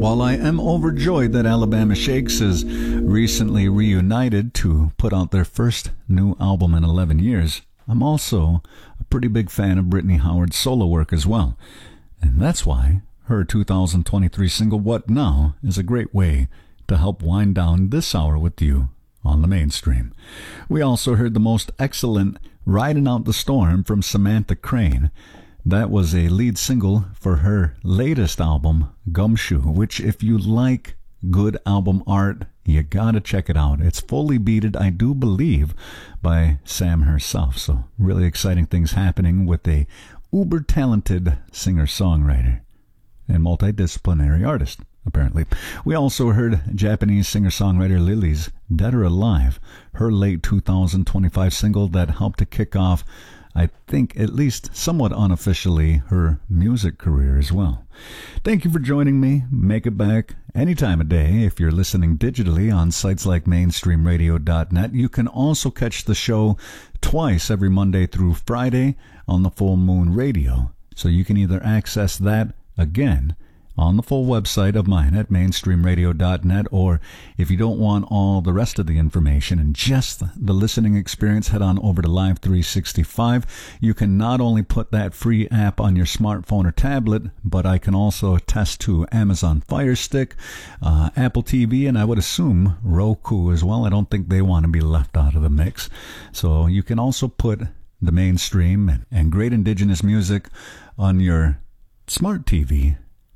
While I am overjoyed that Alabama Shakes is recently reunited to put out their first new album in 11 years, I'm also a pretty big fan of Brittany Howard's solo work as well. And that's why her 2023 single, What Now, is a great way to help wind down this hour with you on the mainstream. We also heard the most excellent Riding Out the Storm from Samantha Crane. That was a lead single for her latest album, Gumshoe, which if you like good album art, you gotta check it out. It's fully beaded, I do believe, by Sam herself. So really exciting things happening with a uber-talented singer-songwriter and multidisciplinary artist, apparently. We also heard Japanese singer-songwriter Lily's Dead or Alive, her late 2025 single that helped to kick off, I think, at least somewhat unofficially, her music career as well. Thank you for joining me. Make it back any time of day if you're listening digitally on sites like mainstreamradio.net. You can also catch the show twice every Monday through Friday on the Full Moon Radio. So you can either access that again on the full website of mine at mainstreamradio.net, or if you don't want all the rest of the information and just the listening experience, head on over to Live 365. You can not only put that free app on your smartphone or tablet, but I can also attest to Amazon Fire Stick, Apple TV, and I would assume Roku as well. I don't think they want to be left out of the mix. So you can also put the mainstream and great indigenous music on your smart TV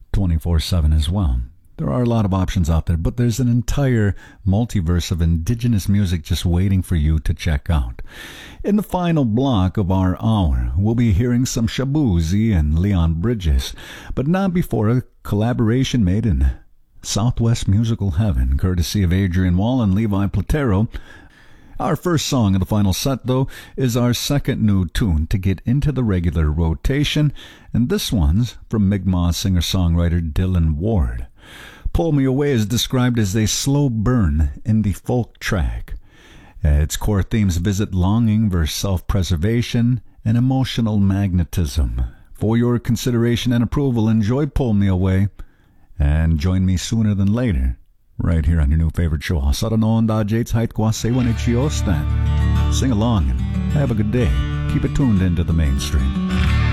24/7 as well. There are a lot of options out there, but there's an entire multiverse of indigenous music just waiting for you to check out. In the final block of our hour, we'll be hearing some Shabuzi and Leon Bridges, but not before a collaboration made in Southwest musical heaven, courtesy of Adrian Wall and Levi Platero. Our first song of the final set, though, is our second new tune to get into the regular rotation, and this one's from Mi'kmaq singer-songwriter Dylan Ward. Pull Me Away is described as a slow burn indie folk track. Its core themes visit longing versus self-preservation and emotional magnetism. For your consideration and approval, enjoy Pull Me Away, and join me sooner than later right here on your new favorite show. Sing along and have a good day. Keep it tuned into the mainstream.